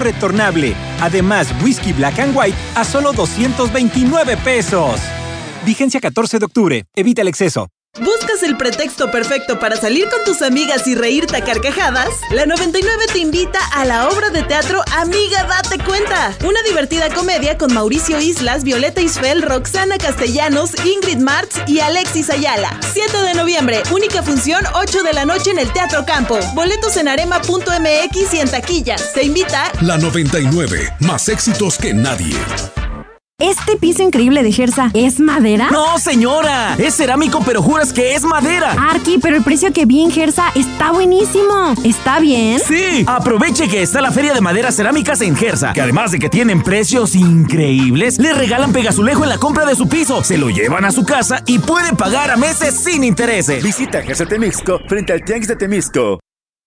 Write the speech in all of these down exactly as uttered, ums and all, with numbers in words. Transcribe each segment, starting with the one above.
retornable. Además, whisky Black and White a solo doscientos veintinueve pesos. Vigencia catorce de octubre. Evita el exceso. ¿Buscas el pretexto perfecto para salir con tus amigas y reírte a carcajadas? La noventa y nueve te invita a la obra de teatro Amiga Date Cuenta. Una divertida comedia con Mauricio Islas, Violeta Isfel, Roxana Castellanos, Ingrid Martz y Alexis Ayala. siete de noviembre, única función, ocho de la noche en el Teatro Campo. Boletos en arema punto m x y en taquillas. Te invita La noventa y nueve, más éxitos que nadie. ¿Este piso increíble de Gersa es madera? ¡No, señora! Es cerámico, pero juras que es madera. Arqui, pero el precio que vi en Gersa está buenísimo. ¿Está bien? ¡Sí! Aproveche que está la Feria de Maderas Cerámicas en Gersa, que además de que tienen precios increíbles, le regalan pegazulejo en la compra de su piso, se lo llevan a su casa y puede pagar a meses sin intereses. Visita Gersa Temixco frente al Tianguis de Temisco.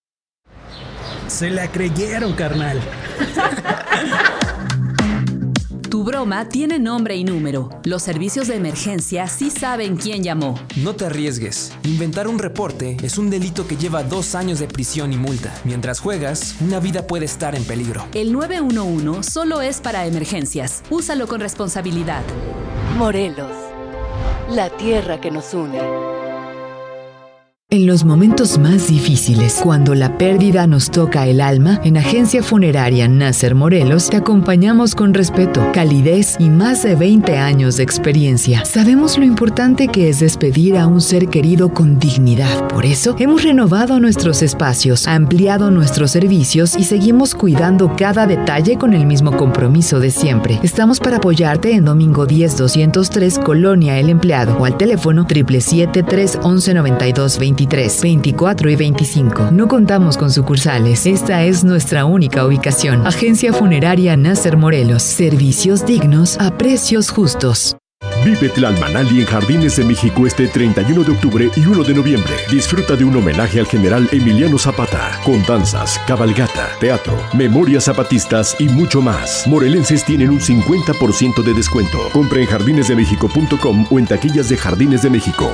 Se la creyeron, carnal. Tu broma tiene nombre y número. Los servicios de emergencia sí saben quién llamó. No te arriesgues. Inventar un reporte es un delito que lleva dos años de prisión y multa. Mientras juegas, una vida puede estar en peligro. El nueve uno uno solo es para emergencias. Úsalo con responsabilidad. Morelos, la tierra que nos une. En los momentos más difíciles, cuando la pérdida nos toca el alma, en Agencia Funeraria Nasser Morelos te acompañamos con respeto, calidez y más de veinte años de experiencia. Sabemos lo importante que es despedir a un ser querido con dignidad. Por eso, hemos renovado nuestros espacios, ampliado nuestros servicios y seguimos cuidando cada detalle con el mismo compromiso de siempre. Estamos para apoyarte en Domingo diez doscientos tres, Colonia El Empleado, o al teléfono siete siete siete, tres once, noventa y dos, veintitrés, veinticuatro y veinticinco. No contamos con sucursales. Esta es nuestra única ubicación. Agencia Funeraria Nasser Morelos. Servicios dignos a precios justos. Vive Tlalmanali en Jardines de México este treinta y uno de octubre y uno de noviembre. Disfruta de un homenaje al general Emiliano Zapata, con danzas, cabalgata, teatro, memorias zapatistas y mucho más. Morelenses tienen un cincuenta por ciento de descuento. Compra en jardines de méxico punto com o en taquillas de Jardines de México.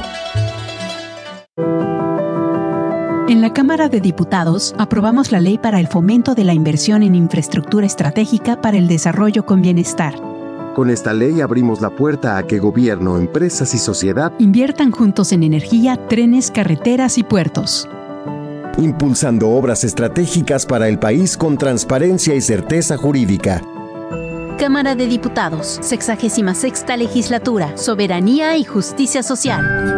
En la Cámara de Diputados aprobamos la Ley para el Fomento de la Inversión en Infraestructura Estratégica para el Desarrollo con Bienestar. Con esta ley abrimos la puerta a que gobierno, empresas y sociedad inviertan juntos en energía, trenes, carreteras y puertos. Impulsando obras estratégicas para el país con transparencia y certeza jurídica. Cámara de Diputados, sexagésima sexta Legislatura, Soberanía y Justicia Social.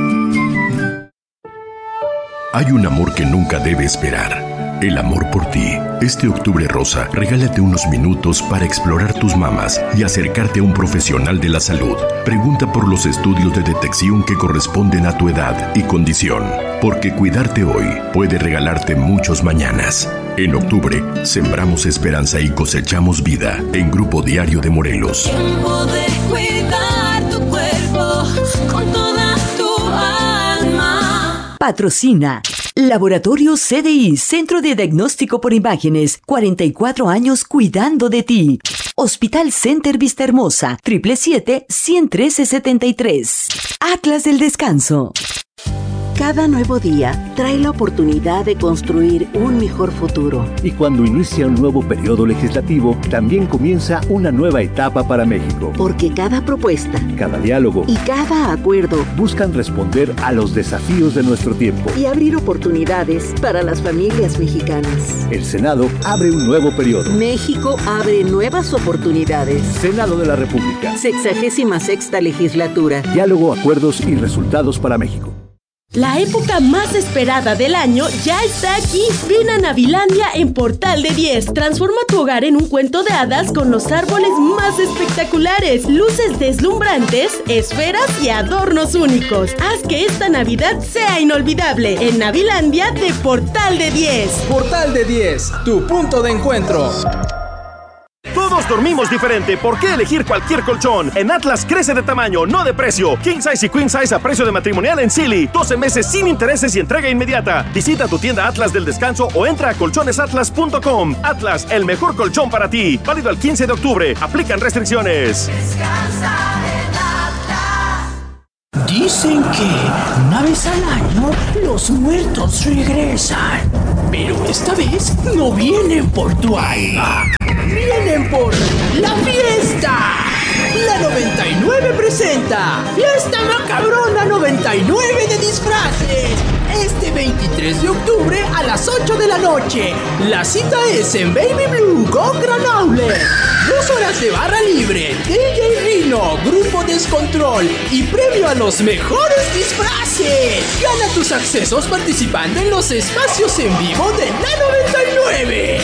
Hay un amor que nunca debe esperar. El amor por ti. Este octubre rosa, regálate unos minutos para explorar tus mamas y acercarte a un profesional de la salud. Pregunta por los estudios de detección que corresponden a tu edad y condición, porque cuidarte hoy puede regalarte muchos mañanas. En octubre, sembramos esperanza y cosechamos vida en Grupo Diario de Morelos. Tiempo de cuidar tu cuerpo con toda tu alma. Patrocina Laboratorio C D I, Centro de Diagnóstico por Imágenes, cuarenta y cuatro años cuidando de ti. Hospital Center Vista Hermosa, siete siete siete, uno cero uno tres, setenta y tres. Atlas del Descanso. Cada nuevo día trae la oportunidad de construir un mejor futuro. Y cuando inicia un nuevo periodo legislativo, también comienza una nueva etapa para México. Porque cada propuesta, cada diálogo y cada acuerdo buscan responder a los desafíos de nuestro tiempo y abrir oportunidades para las familias mexicanas. El Senado abre un nuevo periodo. México abre nuevas oportunidades. Senado de la República. Sexagésima sexta Legislatura. Diálogo, acuerdos y resultados para México. La época más esperada del año ya está aquí. Ven a Navilandia en Portal de diez. Transforma tu hogar en un cuento de hadas con los árboles más espectaculares, luces deslumbrantes, esferas y adornos únicos. Haz que esta Navidad sea inolvidable en Navilandia de Portal de diez. Portal de diez, tu punto de encuentro. Todos dormimos diferente. ¿Por qué elegir cualquier colchón? En Atlas crece de tamaño, no de precio. King Size y Queen Size a precio de matrimonial en Silly. doce meses sin intereses y entrega inmediata. Visita tu tienda Atlas del Descanso o entra a colchones atlas punto com. Atlas, el mejor colchón para ti. Válido al quince de octubre. Aplican restricciones. Descansa en Atlas. Dicen que una vez al año los muertos regresan, pero esta vez no vienen por tu alma, vienen por la fiesta. La noventa y nueve presenta Fiesta Macabrona noventa y nueve de disfraces. Este veintitrés de octubre a las ocho de la noche. La cita es en Baby Blue con Granoble. Dos horas de barra libre, D J Rino, Grupo Descontrol y premio a los mejores disfraces. Gana tus accesos participando en los espacios en vivo de la noventa y nueve.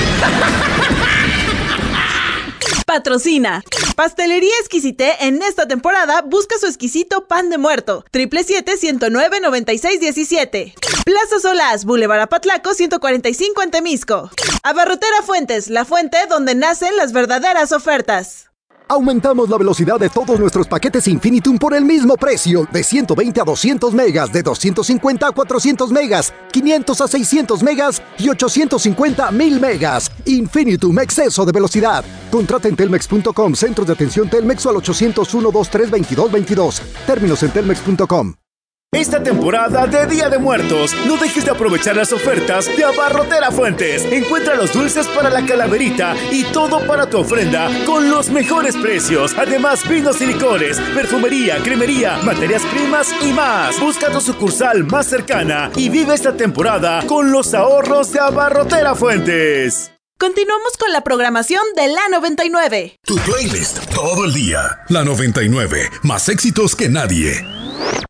Patrocina. Pastelería Exquisité en esta temporada busca su exquisito pan de muerto. siete siete siete, ciento nueve, noventa y seis diecisiete. Plaza Solás, Boulevard Apatlaco, ciento cuarenta y cinco en Temisco. Abarrotera Fuentes, la fuente donde nacen las verdaderas ofertas. Aumentamos la velocidad de todos nuestros paquetes Infinitum por el mismo precio, de ciento veinte a doscientos megas, de doscientos cincuenta a cuatrocientos megas, quinientos a seiscientos megas y ochocientos cincuenta a mil megas. Infinitum, exceso de velocidad. Contrata en telmex punto com, centros de atención Telmex o al ochocientos uno, veintitrés, veintidós veintidós. Términos en telmex punto com. Esta temporada de Día de Muertos, no dejes de aprovechar las ofertas de Abarrotera Fuentes. Encuentra los dulces para la calaverita y todo para tu ofrenda con los mejores precios. Además, vinos y licores, perfumería, cremería, materias primas y más. Busca tu sucursal más cercana y vive esta temporada con los ahorros de Abarrotera Fuentes. Continuamos con la programación de la noventa y nueve. Tu playlist todo el día. La noventa y nueve, más éxitos que nadie.